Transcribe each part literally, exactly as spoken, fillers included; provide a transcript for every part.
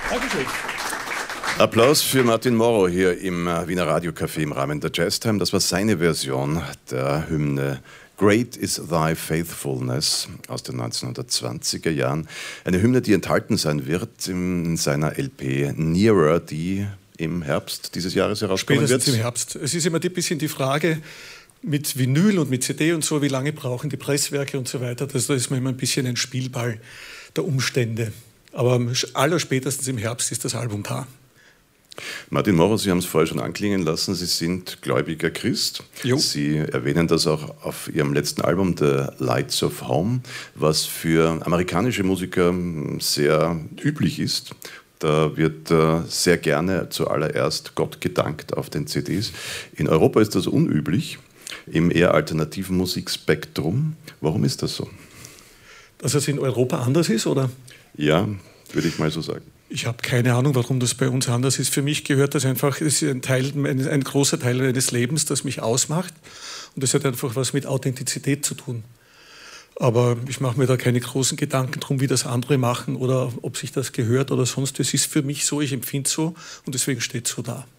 Dankeschön. Applaus für Martin Morrow hier im Wiener Radiocafé im Rahmen der Jazztime. Das war seine Version der Hymne Great is Thy Faithfulness aus den neunzehnhundertzwanziger Jahren. Eine Hymne, die enthalten sein wird in seiner L P Nearer, die im Herbst dieses Jahres herauskommen wird. Spätestens im Herbst. Es ist immer ein bisschen die Frage mit Vinyl und mit C D und so, wie lange brauchen die Presswerke und so weiter. Das, da ist man immer ein bisschen ein Spielball der Umstände. Aber allerspätestens im Herbst ist das Album da. Martin Morrow, Sie haben es vorher schon anklingen lassen, Sie sind gläubiger Christ. Jo. Sie erwähnen das auch auf Ihrem letzten Album, The Lights of Home, was für amerikanische Musiker sehr üblich ist. Da wird äh, sehr gerne zuallererst Gott gedankt auf den C Ds. In Europa ist das unüblich, im eher alternativen Musikspektrum. Warum ist das so? Dass es in Europa anders ist, oder? Ja, würde ich mal so sagen. Ich habe keine Ahnung, warum das bei uns anders ist. Für mich gehört das einfach, es ist ein, Teil, ein, ein großer Teil meines Lebens, das mich ausmacht. Und das hat einfach was mit Authentizität zu tun. Aber ich mache mir da keine großen Gedanken drum, wie das andere machen oder ob sich das gehört oder sonst. Es ist für mich so, ich empfinde es so und deswegen steht es so da.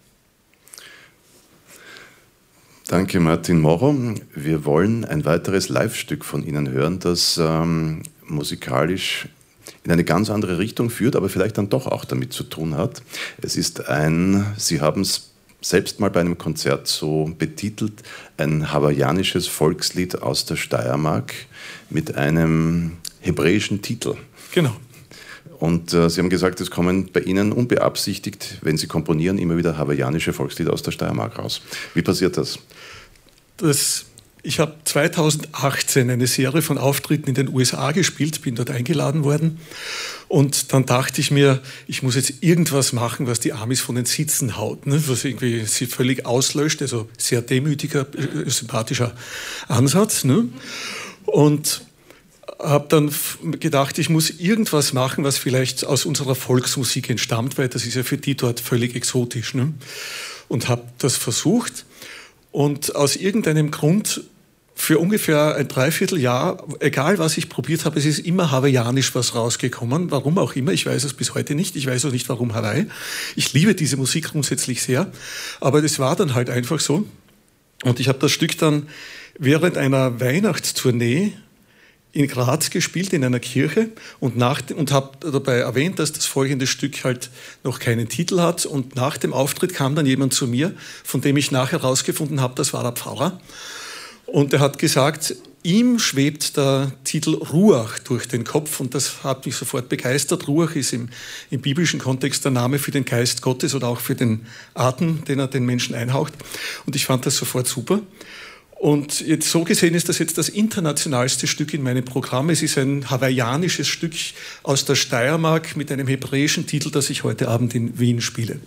Danke, Martin Morrow. Wir wollen ein weiteres Live-Stück von Ihnen hören, das ähm, musikalisch in eine ganz andere Richtung führt, aber vielleicht dann doch auch damit zu tun hat. Es ist ein, Sie haben es selbst mal bei einem Konzert so betitelt, ein hawaiianisches Volkslied aus der Steiermark mit einem hebräischen Titel. Genau. Und äh, Sie haben gesagt, es kommen bei Ihnen unbeabsichtigt, wenn Sie komponieren, immer wieder hawaiianische Volkslieder aus der Steiermark raus. Wie passiert das? Das Ich habe zweitausendachtzehn eine Serie von Auftritten in den U S A gespielt, bin dort eingeladen worden und dann dachte ich mir, ich muss jetzt irgendwas machen, was die Amis von den Sitzen haut, ne? Was irgendwie sie völlig auslöscht, also sehr demütiger, äh, sympathischer Ansatz. Ne? Und habe dann gedacht, ich muss irgendwas machen, was vielleicht aus unserer Volksmusik entstammt, weil das ist ja für die dort völlig exotisch. Ne? Und habe das versucht. Und aus irgendeinem Grund für ungefähr ein Dreivierteljahr, egal was ich probiert habe, es ist immer hawaiianisch was rausgekommen. Warum auch immer, ich weiß es bis heute nicht. Ich weiß auch nicht, warum Hawaii. Ich liebe diese Musik grundsätzlich sehr. Aber das war dann halt einfach so. Und ich habe das Stück dann während einer Weihnachtstournee in Graz gespielt, in einer Kirche und, nach, und habe dabei erwähnt, dass das folgende Stück halt noch keinen Titel hat. Und nach dem Auftritt kam dann jemand zu mir, von dem ich nachher herausgefunden habe, das war der Pfarrer. Und er hat gesagt, ihm schwebt der Titel Ruach durch den Kopf und das hat mich sofort begeistert. Ruach ist im, im biblischen Kontext der Name für den Geist Gottes oder auch für den Atem, den er den Menschen einhaucht. Und ich fand das sofort super. Und jetzt so gesehen ist das jetzt das internationalste Stück in meinem Programm. Es ist ein hawaiianisches Stück aus der Steiermark mit einem hebräischen Titel, das ich heute Abend in Wien spiele.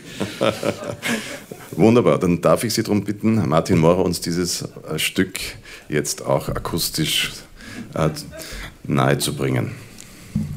Wunderbar, dann darf ich Sie darum bitten, Martin Morrow, uns dieses äh, Stück jetzt auch akustisch äh, nahezubringen.